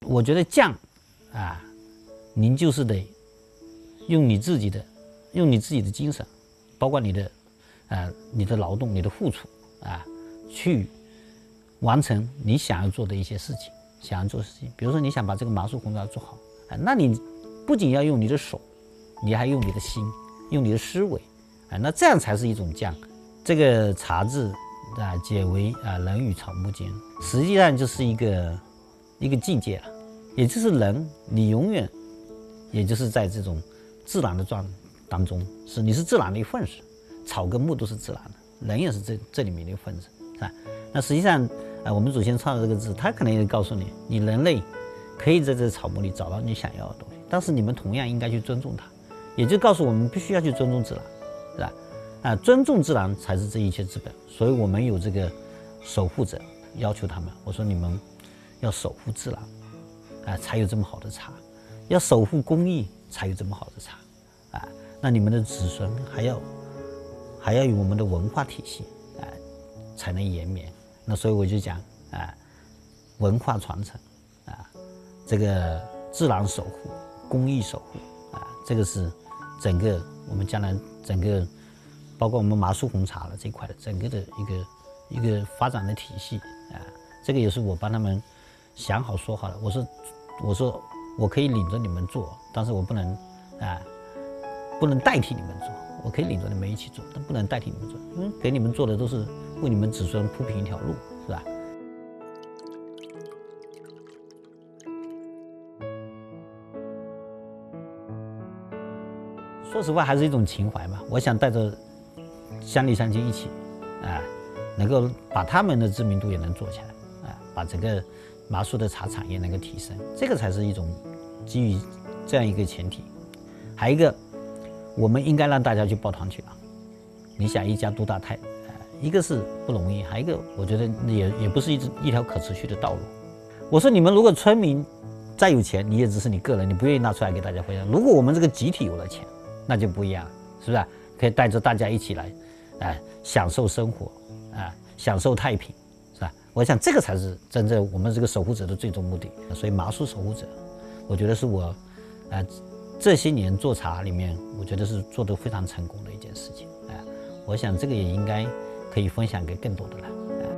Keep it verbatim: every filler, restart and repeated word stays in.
我觉得酱啊，您就是得用你自己的，用你自己的精神，包括你的啊、呃、你的劳动、你的付出啊，去完成你想要做的一些事情，想要做的事情。比如说你想把这个麻薯红茶做好啊，那你不仅要用你的手，你还用你的心，用你的思维啊，那这样才是一种酱。这个茶字啊，解为啊人与草木间，实际上就是一个一个境界了，也就是人，你永远也就是在这种自然的状当中，是你是自然的一份子，草跟木都是自然的，人也是这这里面的一份子，是吧？那实际上啊，我们祖先创造这个字，他可能也告诉你，你人类可以在这草木里找到你想要的东西，但是你们同样应该去尊重它，也就告诉我们必须要去尊重自然，是吧？啊，尊重自然才是这一切之本，所以我们有这个守护者，要求他们，我说你们要守护自然，啊，才有这么好的茶；要守护工艺，才有这么好的茶，啊，那你们的子孙还要还要有我们的文化体系，啊，才能延绵。那所以我就讲啊，文化传承，啊，这个自然守护、工艺守护，啊，这个是整个我们将来整个。包括我们麻薯红茶的这一块的整个的一个一个发展的体系啊，这个也是我帮他们想好说好的。我说我说我可以领着你们做，但是我不能啊不能代替你们做，我可以领着你们一起做，但不能代替你们做，因为给你们做的都是为你们子孙铺平一条路，是吧？说实话，还是一种情怀嘛。我想带着乡里乡亲一起，啊，能够把他们的知名度也能做起来，啊，把整个麻薯的茶产业能够提升，这个才是一种基于这样一个前提。还有一个，我们应该让大家去抱团取暖。你想一家独大太，啊，一个是不容易，还有一个我觉得也也不是一一条可持续的道路。我说你们如果村民再有钱，你也只是你个人，你不愿意拿出来给大家分享。如果我们这个集体有了钱，那就不一样了，是不是？可以带着大家一起来。啊，享受生活，啊，享受太平，是吧？我想这个才是真正我们这个守护者的最终目的。所以麻薯守护者，我觉得是我，啊，这些年做茶里面，我觉得是做得非常成功的一件事情。啊，我想这个也应该可以分享给更多的人。